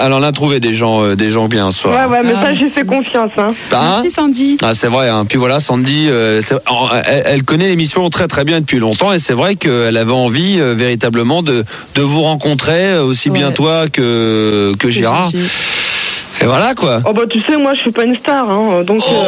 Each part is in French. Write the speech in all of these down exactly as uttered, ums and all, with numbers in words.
elle en a trouvé des gens, euh, des gens bien ce soir. Ouais, ouais, mais Ah, ça, j'ai fait confiance. Hein. Hein Merci Sandy. Ah, c'est vrai. Hein. Puis voilà, Sandy, euh, c'est- elle, elle connaît l'émission très très bien depuis longtemps et c'est vrai qu'elle avait envie euh, véritablement de de vous rencontrer aussi bien Ouais. toi que que Gérard. Gégé. Et voilà quoi. Oh, bah, tu sais, moi, je suis pas une star, hein. Donc, euh,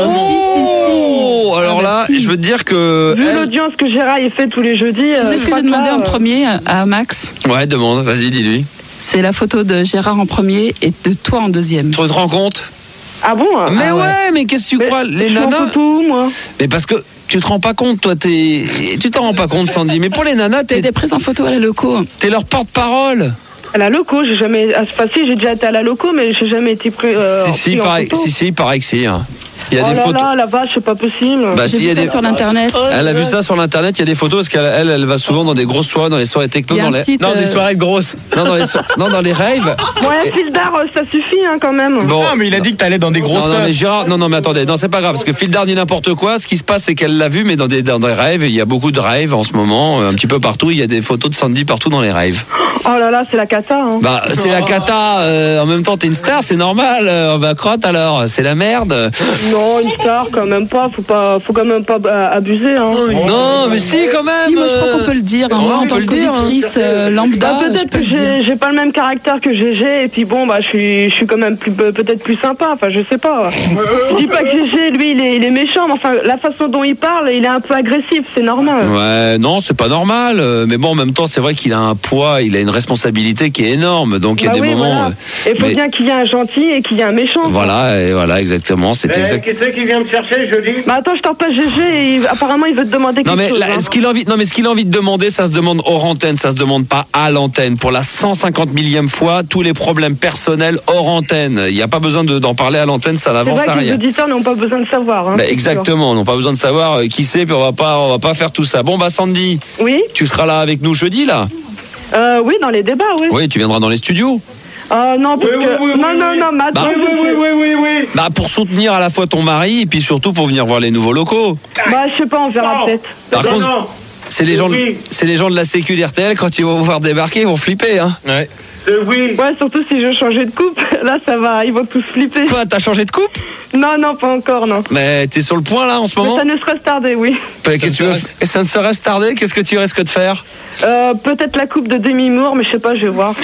Oh, alors Ah, bah, là, si. je veux te dire que vu elle- l'audience que Gérard il fait tous les jeudis. Tu euh, sais je ce que crois j'ai demandé là, en euh, premier à Max? ouais, demande, vas-y, dis-lui. C'est la photo de Gérard en premier et de toi en deuxième. Tu te rends compte? Ah bon? hein. Mais Ah ouais. ouais. mais qu'est-ce que tu Mais crois? Les je suis en nanas. photo où, moi? Mais parce que tu te rends pas compte, toi, t'es, tu t'en rends pas compte, Sandy. Mais pour les nanas, T'as t'es, des prises en photo à la loco. t'es leur porte-parole. À la loco, j'ai jamais. À ce facile, j'ai déjà été à la loco, mais j'ai jamais été pris. Euh, si, si, pris en pareil, photo. si, si, pareil que si. hein. Il y a Oh des là photos. là, la vache, c'est pas possible. Bah, J'ai si, il y vu a ça des- sur l'internet. Elle a vu ça sur l'internet, il y a des photos parce qu'elle elle, elle va souvent dans des grosses soirées, dans les soirées techno, Il y a dans un les site, non, des euh, soirées grosses. Non, dans les so- non, dans les raves. Ouais, fil d'art, euh, ça suffit, hein, quand même. Bon. Non, mais il a dit que t'allais dans des grosses Non, non, teufs. mais Gérard, non, non, mais attendez, non, c'est pas grave, parce que Fildar dit n'importe quoi. Ce qui se passe, c'est qu'elle l'a vu, mais dans des, dans des rêves, il y a beaucoup de rêves en ce moment, euh, un petit peu partout. Il y a des photos de Sandy partout dans les rêves. Oh là là, c'est la cata. Hein. Bah, c'est la cata. euh, en même temps, t'es une star, c'est normal. Euh, bah, crotte alors, c'est la merde. Non, une star, quand même pas. Faut pas, faut quand même pas euh, abuser. Hein. Non, mais si, quand même. Si, moi je crois euh, qu'on peut le dire. hein. ouais, Moi, on en tant peut le dire, hein. qu'auditrice euh, Bah, lambda, je peut-être peux que le dire. j'ai, j'ai pas le même caractère que G G, et puis bon, bah, je suis, je suis quand même plus, peut-être plus sympa. Enfin, je sais pas. Je dis pas que G G, lui, il est, il est méchant, mais enfin, la façon dont il parle, il est un peu agressif, c'est normal. Ouais, non, c'est pas normal. euh, Mais bon, en même temps, c'est vrai qu'il a un poids, il a une responsabilité qui est énorme. Donc il y a Bah des oui, moments. voilà. euh, Il faut mais- bien qu'il y ait un gentil et qu'il y ait un méchant. Voilà, et voilà, exactement. C'est Mais exact. qui c'est qui vient me chercher, je dis? Bah attends, je t'en passe G G, et il- apparemment il veut te demander Non quelque mais chose. là, hein. ce qu'il a envie, non mais ce qu'il a envie de demander, ça se demande hors antenne, ça se demande pas à l'antenne. Pour la cent cinquante millième fois, tous les problèmes personnels hors antenne. Il n'y a pas besoin de- d'en parler à l'antenne, ça C'est n'avance vrai à que les rien. auditeurs n'ont pas besoin de savoir. Hein, Bah, c'est sûr. exactement, on n'a pas besoin de savoir euh, qui c'est, puis on va pas, on va pas faire tout ça. Bon bah Sandy, Oui, tu seras là avec nous jeudi là. euh, oui, dans les débats, oui. Oui, tu viendras dans les studios. Euh, non, parce Oui, oui, que... oui, non, oui, non, oui. non, mais attends, Bah, Oui, oui, oui, oui, oui. Bah pour soutenir à la fois ton mari et puis surtout pour venir voir les nouveaux locaux. bah je sais pas, on verra Non. peut-être. Par Non, contre, non. c'est les gens, de- Oui. c'est les gens de la Sécu d'R T L quand ils vont vous voir débarquer, ils vont flipper hein. Ouais. Euh, oui. Ouais, surtout si je changeais de coupe, là ça va, ils vont tous flipper. Quoi, t'as changé de coupe? Non, non, pas encore, non. Mais t'es sur le point là en ce Mais moment? ça ne serait tardé, oui. Bah, qu'est-ce que tu veux f- Ça ne serait tardé, qu'est-ce que tu risques de faire? Euh, peut-être la coupe de demi-mour, mais je sais pas, je vais voir.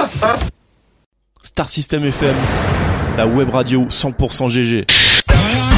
Star System F M, la web radio cent pour cent G G.